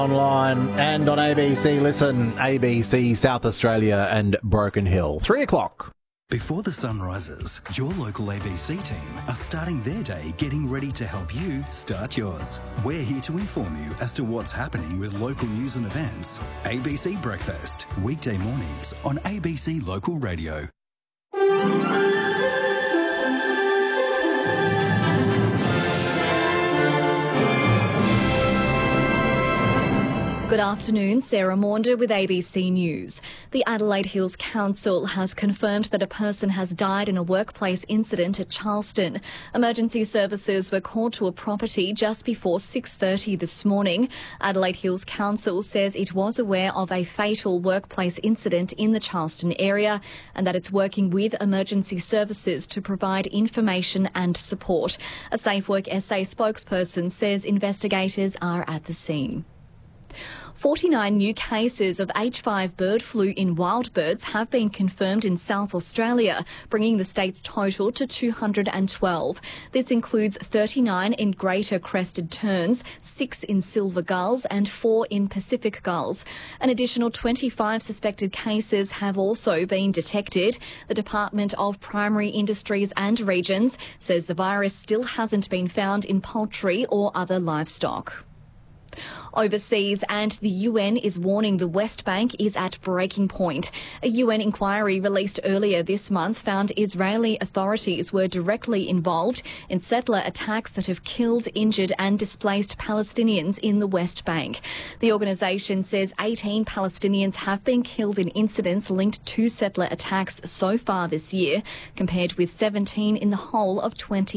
Online and on ABC Listen, ABC South Australia and Broken Hill. 3 o'clock. Before the sun rises, your local ABC team are starting their day getting ready to help you start yours. We're here to inform you as to what's happening with local news and events. ABC Breakfast, weekday mornings on ABC Local Radio. Good afternoon, Sarah Maunder with ABC News. The Adelaide Hills Council has confirmed that a person has died in a workplace incident at Charleston. Emergency services were called to a property just before 6:30 this morning. Adelaide Hills Council says it was aware of a fatal workplace incident in the Charleston area and that it's working with emergency services to provide information and support. A Safe Work SA spokesperson says investigators are at the scene. 49 new cases of H5 bird flu in wild birds have been confirmed in South Australia, bringing the state's total to 212. This includes 39 in greater crested terns, 6 in silver gulls and 4 in Pacific gulls. An additional 25 suspected cases have also been detected. The Department of Primary Industries and Regions says the virus still hasn't been found in poultry or other livestock. Overseas, and the UN is warning the West Bank is at breaking point. A UN inquiry released earlier this month found Israeli authorities were directly involved in settler attacks that have killed, injured and displaced Palestinians in the West Bank. The organisation says 18 Palestinians have been killed in incidents linked to settler attacks so far this year, compared with 17 in the whole of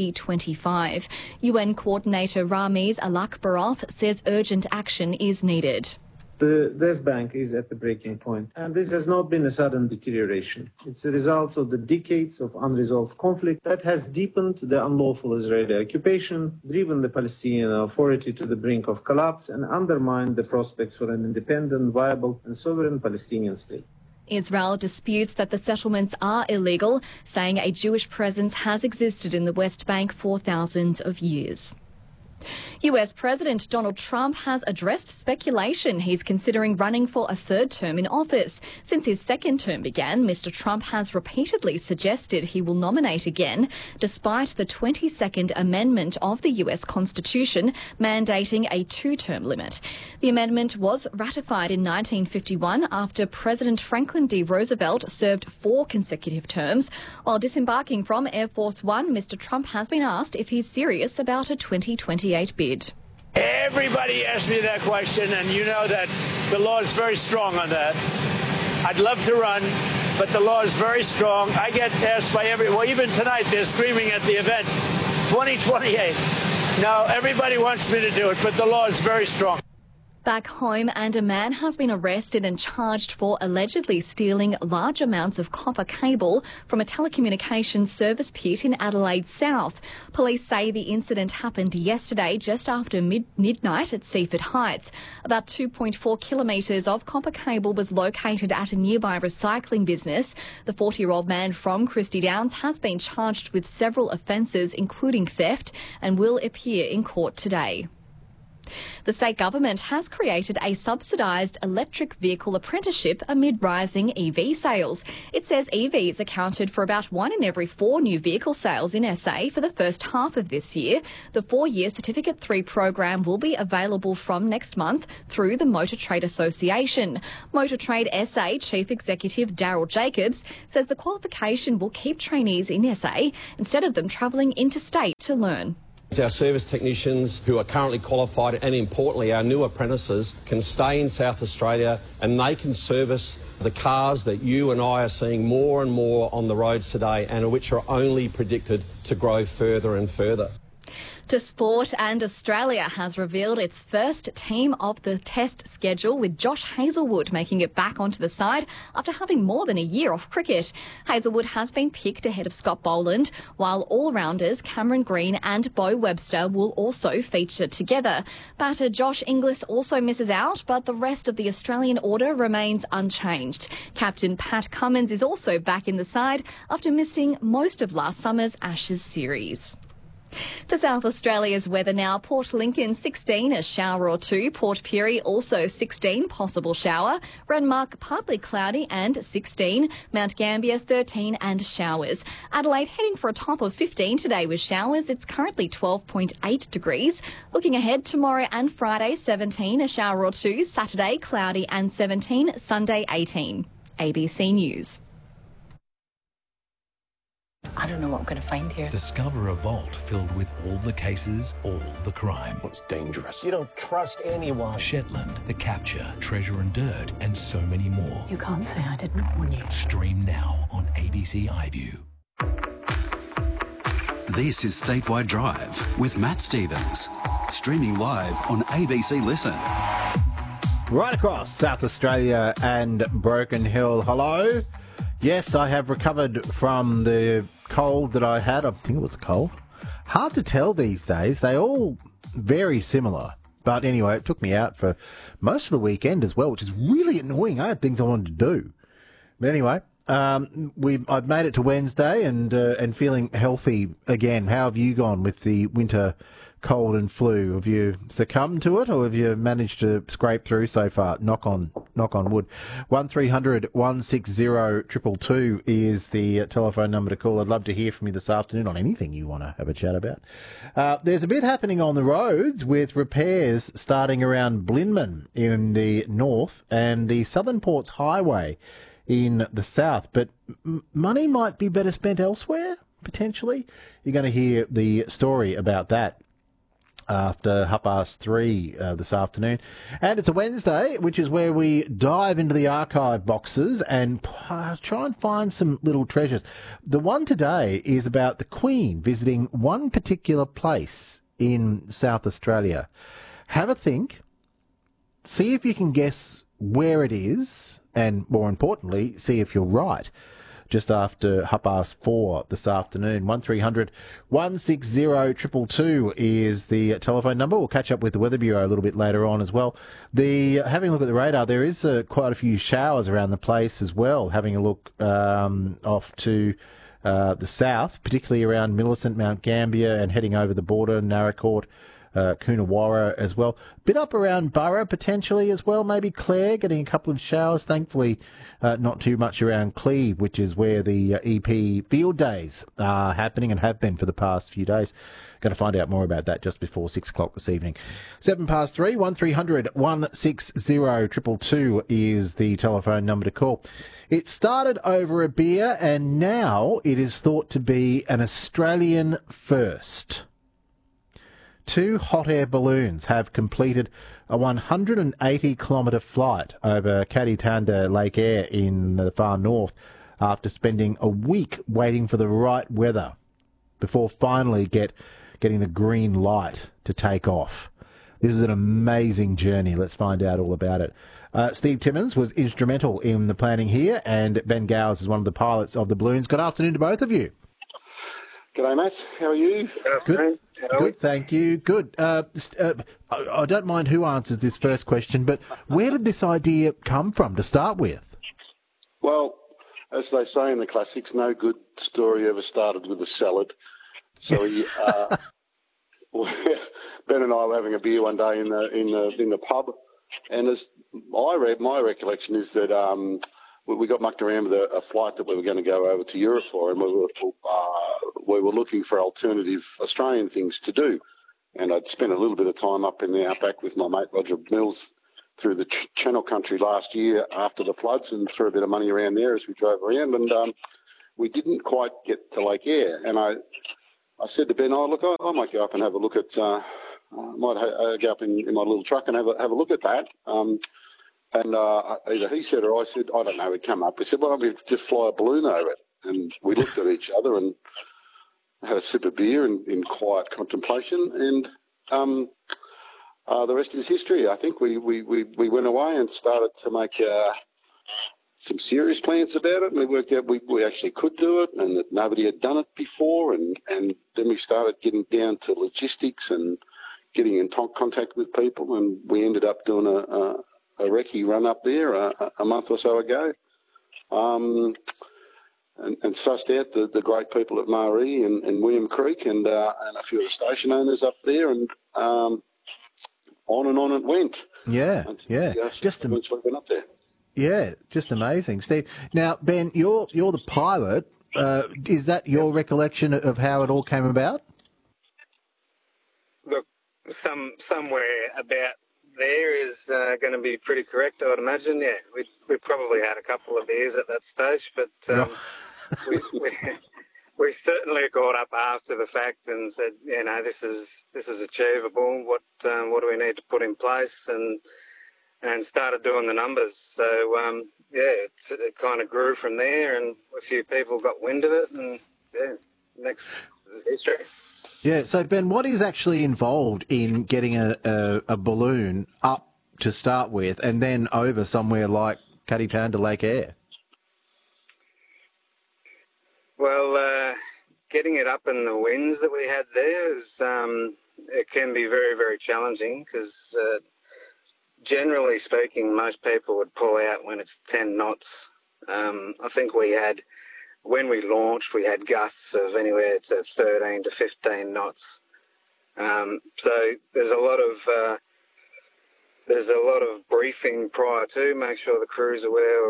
2025. UN Coordinator Ramiz Alakbarov says urgent action is needed. The West Bank is at the breaking point, and this has not been a sudden deterioration. It's the result of the decades of unresolved conflict that has deepened the unlawful Israeli occupation, driven the Palestinian Authority to the brink of collapse, and undermined the prospects for an independent, viable and sovereign Palestinian state. Israel disputes that the settlements are illegal, saying a Jewish presence has existed in the West Bank for thousands of years. US President Donald Trump has addressed speculation he's considering running for a third term in office. Since his second term began, Mr. Trump has repeatedly suggested he will nominate again, despite the 22nd Amendment of the US Constitution mandating a two-term limit. The amendment was ratified in 1951 after President Franklin D. Roosevelt served 4 consecutive terms. While disembarking from Air Force One, Mr. Trump has been asked if he's serious about a 2028 bid. Everybody asks me that question, and you know that the law is very strong on that. I'd love to run, but the law is very strong. I get asked by well, even tonight they're screaming at the event, 2028. No, everybody wants me to do it, but the law is very strong. Back home, and a man has been arrested and charged for allegedly stealing large amounts of copper cable from a telecommunications service pit in Adelaide South. Police say the incident happened yesterday just after midnight at Seaford Heights. About 2.4 kilometres of copper cable was located at a nearby recycling business. The 40-year-old man from Christie Downs has been charged with several offences, including theft, and will appear in court today. The state government has created a subsidised electric vehicle apprenticeship amid rising EV sales. It says EVs accounted for about 1 in every 4 new vehicle sales in SA for the first half of this year. The 4-year Certificate 3 program will be available from next month through the Motor Trade Association. Motor Trade SA Chief Executive Daryl Jacobs says the qualification will keep trainees in SA instead of them travelling interstate to learn. Our service technicians who are currently qualified, and importantly our new apprentices, can stay in South Australia and they can service the cars that you and I are seeing more and more on the roads today, and which are only predicted to grow further and further. To sport, and Australia has revealed its first team of the Test schedule, with Josh Hazlewood making it back onto the side after having more than a year off cricket. Hazlewood has been picked ahead of Scott Boland, while all-rounders Cameron Green and Beau Webster will also feature together. Batter Josh Inglis also misses out, but the rest of the Australian order remains unchanged. Captain Pat Cummins is also back in the side after missing most of last summer's Ashes series. To South Australia's weather now. Port Lincoln 16, a shower or two. Port Pirie also 16, possible shower. Renmark partly cloudy and 16. Mount Gambier 13 and showers. Adelaide heading for a top of 15 today with showers. It's currently 12.8 degrees. Looking ahead, tomorrow and Friday 17, a shower or two. Saturday cloudy and 17. Sunday 18. ABC News. I don't know what I'm going to find here. Discover a vault filled with all the cases, all the crime. It's dangerous. You don't trust anyone. Shetland, The Capture, Treasure and Dirt, and so many more. You can't say I didn't warn you. Stream now on ABC iView. This is Statewide Drive with Matt Stevens. Streaming live on ABC Listen. Right across South Australia and Broken Hill. Hello. Yes, I have recovered from the cold that I had. I think it was a cold. Hard to tell these days. They all very similar. But anyway, it took me out for most of the weekend as well, which is really annoying. I had things I wanted to do. But anyway, I've made it to Wednesday and feeling healthy again. How have you gone with the winter cold and flu? Have you succumbed to it, or have you managed to scrape through so far? Knock on wood. 1300 160 222 is the telephone number to call. I'd love to hear from you this afternoon on anything you want to have a chat about. There's a bit happening on the roads with repairs starting around Blinman in the north and the Southern Ports Highway in the south, but money might be better spent elsewhere, potentially. You're going to hear the story about that after 3:30 this afternoon. And it's a Wednesday, which is where we dive into the archive boxes and try and find some little treasures. The one today is about the Queen visiting one particular place in South Australia. Have a think, see if you can guess where it is, and more importantly, see if you're right. Just after 4:30 this afternoon. 1300 160 222 is the telephone number. We'll catch up with the Weather Bureau a little bit later on as well. Having a look at the radar, there is quite a few showers around the place as well. Having a look off to the south, particularly around Millicent, Mount Gambier, and heading over the border, Naracoorte, Coonawarra as well. Bit up around Burra potentially as well, maybe Clare, getting a couple of showers. Thankfully, not too much around Cleve, which is where the EP field days are happening and have been for the past few days. Going to find out more about that just before 6 o'clock this evening. 3:07, 1300 160 222 is the telephone number to call. It started over a beer and now it is thought to be an Australian first. 2 hot air balloons have completed a 180-kilometre flight over Kaditanda Lake Air in the far north after spending a week waiting for the right weather before finally getting the green light to take off. This is an amazing journey. Let's find out all about it. Steve Timmins was instrumental in the planning here, and Ben Gowers is one of the pilots of the balloons. Good afternoon to both of you. G'day, Matt. How are you? Good, thank you. Good. I don't mind who answers this first question, but where did this idea come from to start with? Well, as they say in the classics, no good story ever started with a salad. So Ben and I were having a beer one day in the pub, and as my recollection is that we got mucked around with a flight that we were going to go over to Europe for, and we were looking for alternative Australian things to do. And I'd spent a little bit of time up in the outback with my mate Roger Mills through the Channel Country last year after the floods, and threw a bit of money around there as we drove around. And we didn't quite get to Lake Eyre. And I said to Ben, I might go up and have a look at, I might go up in my little truck and have a look at that. And either he said or I said, I don't know, it'd come up. We said, why don't we just fly a balloon over it? And we looked at each other and had a sip of beer in quiet contemplation. And the rest is history. I think we went away and started to make some serious plans about it. And we worked out we actually could do it, and that nobody had done it before. And then we started getting down to logistics and getting in contact with people. And we ended up doing a recce run up there a month or so ago. and sussed out the great people at Maree and William Creek and a few of the station owners up there, and on it went. Yeah, yeah. Just eventually went up there. Yeah, just amazing, Steve. Now, Ben, you're the pilot. Is that your recollection of how it all came about? Look, somewhere about there is going to be pretty correct, I would imagine. Yeah, we probably had a couple of beers at that stage, but we certainly got up after the fact and said, this is achievable. What do we need to put in place, and started doing the numbers. So it kind of grew from there, and a few people got wind of it, and next is history. Yeah, so Ben, what is actually involved in getting a balloon up to start with and then over somewhere like Cuttytown to Lake Eyre? Well, getting it up in the winds that we had there is, it can be very, very challenging because generally speaking, most people would pull out when it's 10 knots. I think when we launched, we had gusts of anywhere to 13 to 15 knots. So there's a lot of briefing prior to make sure the crew's aware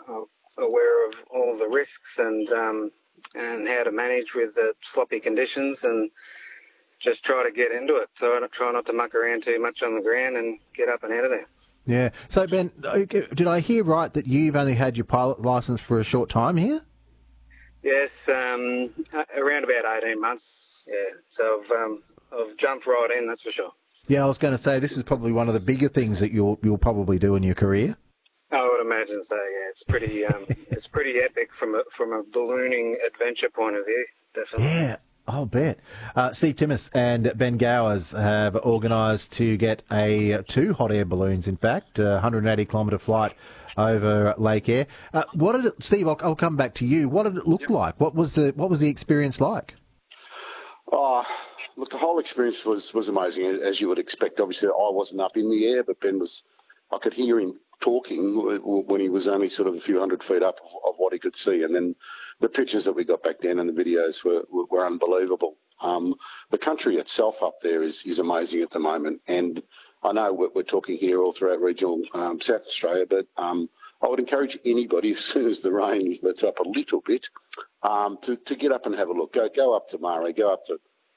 of all the risks and how to manage with the sloppy conditions, and just try to get into it. So I try not to muck around too much on the ground and get up and out of there. Yeah. So Ben, did I hear right that you've only had your pilot licence for a short time here? Yes, around about 18 months, yeah. So I've jumped right in, that's for sure. Yeah, I was going to say, this is probably one of the bigger things that you'll probably do in your career. I would imagine so, yeah. It's pretty it's pretty epic from a ballooning adventure point of view, definitely. Yeah, I'll bet. Steve Timmis and Ben Gowers have organised to get two hot air balloons, in fact, a 180-kilometre flight over Lake Eyre. What did it, Steve? I'll come back to you. What did it look like? What was the experience like? Look, the whole experience was amazing, as you would expect. Obviously, I wasn't up in the air, but Ben was. I could hear him talking when he was only sort of a few hundred feet up of what he could see, and then the pictures that we got back then and the videos were unbelievable. The country itself up there is amazing at the moment, and I know we're talking here all throughout regional South Australia, but I would encourage anybody, as soon as the rain lets up a little bit, to get up and have a look. Go up to Maree, go up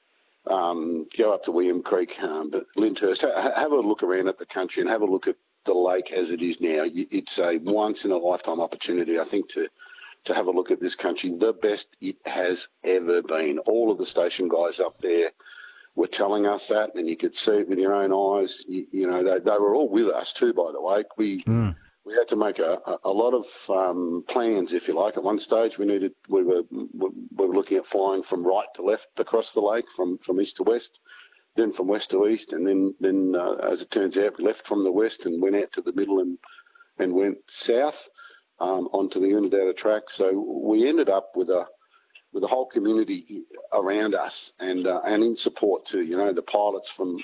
to William Creek, Lyndhurst. Have a look around at the country and have a look at the lake as it is now. It's a once-in-a-lifetime opportunity, I think, to have a look at this country, the best it has ever been. All of the station guys up there were telling us that, and you could see it with your own eyes. You know, they were all with us too, by the way. We had to make a lot of plans, if you like. At one stage, we were looking at flying from right to left across the lake, from east to west, then from west to east, and then as it turns out, we left from the west and went out to the middle and went south onto the Unadilla track. So we ended up with a whole community around us and in support too. You know, the pilots from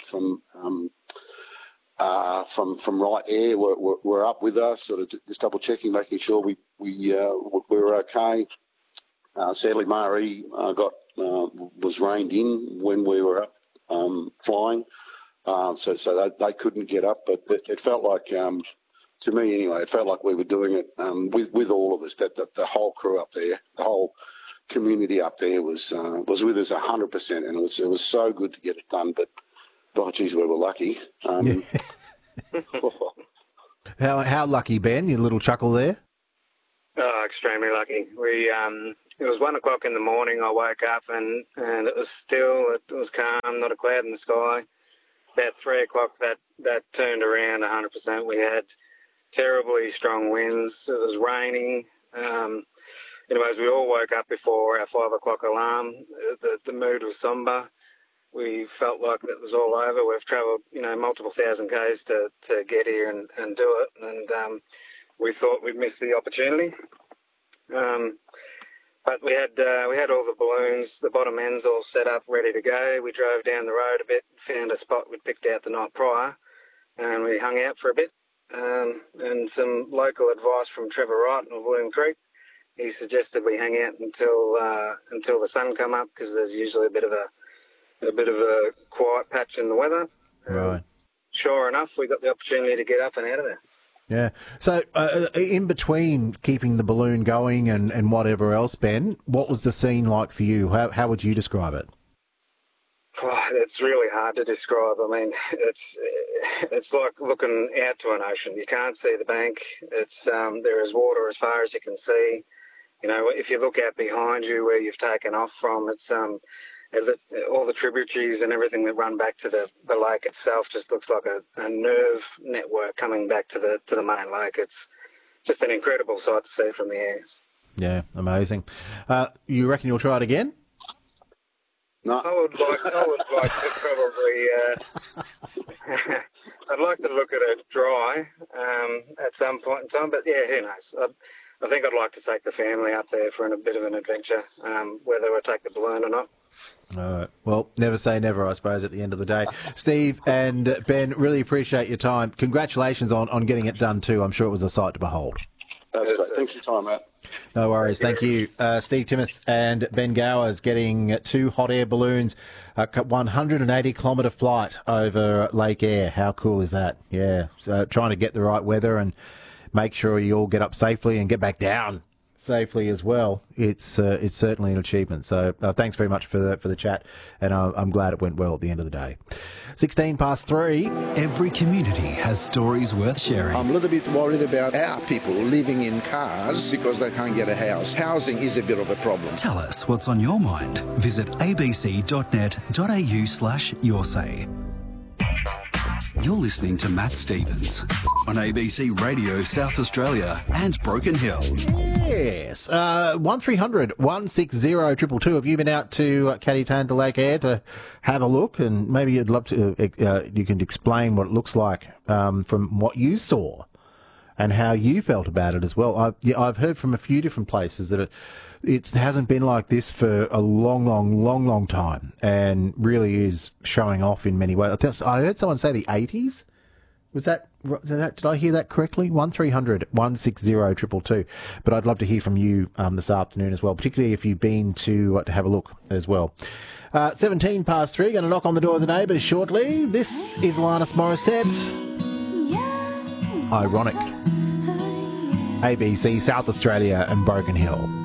Right Air were up with us, sort of just double checking, making sure we were okay. Sadly, Maree was reined in when we were up flying, so they couldn't get up. But it felt like, to me anyway, it felt like we were doing it with all of us. That the whole crew up there, the whole community up there was with us 100%, and it was so good to get it done. But oh, geez, we were lucky. How lucky, Ben? Your little chuckle there. Oh, extremely lucky. It was 1 o'clock in the morning. I woke up and it was still. It was calm, not a cloud in the sky. About 3 o'clock, that turned around 100%. We had terribly strong winds. It was raining. Anyways, we all woke up before our 5 o'clock alarm. The mood was somber. We felt like that was all over. We've travelled, multiple thousand k's to get here and do it, and we thought we'd missed the opportunity. But we had all the balloons, the bottom ends all set up, ready to go. We drove down the road a bit, found a spot we'd picked out the night prior, and we hung out for a bit. And some local advice from Trevor Wright of William Creek he suggested we hang out until the sun come up, because there's usually a bit of a quiet patch in the weather. Right. Sure enough, we got the opportunity to get up and out of there. Yeah. So in between keeping the balloon going and whatever else, Ben, what was the scene like for you? How would you describe it? Oh, it's really hard to describe. I mean, it's like looking out to an ocean. You can't see the bank. There is water as far as you can see. You know, if you look out behind you where you've taken off from, it's all the tributaries and everything that run back to the lake itself just looks like a nerve network coming back to the main lake. It's just an incredible sight to see from the air. Yeah, amazing. You reckon you'll try it again? No. I would like to probably. I'd like to look at it dry at some point in time, but yeah, who knows? I think I'd like to take the family up there for a bit of an adventure, whether I take the balloon or not. All right. Well, never say never, I suppose, at the end of the day. Steve and Ben, really appreciate your time. Congratulations on getting it done too. I'm sure it was a sight to behold. That's great. Thanks for your time, Matt. No worries. Thank you. Steve Timmis and Ben Gowers getting 2 hot air balloons, a 180-kilometre flight over Lake Eyre. How cool is that? Yeah. So trying to get the right weather and make sure you all get up safely and get back down safely as well. It's certainly an achievement. So thanks very much for the chat, and I'm glad it went well at the end of the day. 3:16. Every community has stories worth sharing. I'm a little bit worried about our people living in cars because they can't get a house. Housing is a bit of a problem. Tell us what's on your mind. Visit abc.net.au/yoursay. You're listening to Matt Stevens on ABC Radio South Australia and Broken Hill. Yes. 1300 160 222. Have you been out to Caddytown to Lake Eyre to have a look? And maybe you'd love to, you can explain what it looks like from what you saw and how you felt about it as well. I've heard from a few different places that it hasn't been like this for a long time, and really is showing off in many ways. I heard someone say the 80s. Did I hear that correctly? 1300 160 222. But I'd love to hear from you this afternoon as well, particularly if you've been to have a look as well. 3:17. Going to knock on the door of the neighbours shortly. This is Alanis Morissette. Ironic. ABC, South Australia and Broken Hill.